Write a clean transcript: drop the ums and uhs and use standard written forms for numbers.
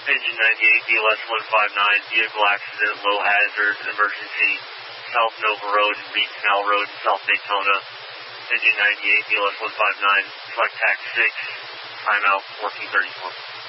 Engine 98, BLS 159, vehicle accident, low hazard, emergency, South Nova Road and Reed Canal Road, South Daytona. Engine 98, BLS 159, select TAC 6, timeout 1434.